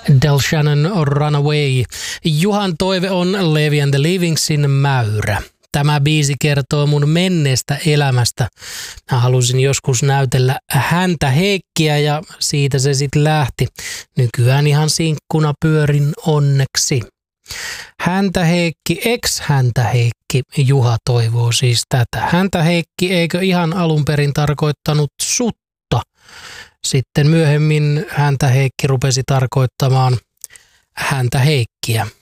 Del Shannon Runaway. Juhan toive on Levi and the Livingsin Mäyrä. Tämä biisi kertoo mun menneestä elämästä. Mä halusin joskus näytellä Häntä Heikkiä ja siitä se sitten lähti. Nykyään ihan sinkkuna pyörin onneksi. Häntä Heikki, ex-Häntä Heikki, Juha toivoo siis tätä. Häntä Heikki eikö ihan alun perin tarkoittanut sutta? Sitten myöhemmin Häntä Heikki rupesi tarkoittamaan Häntä Heikkiä.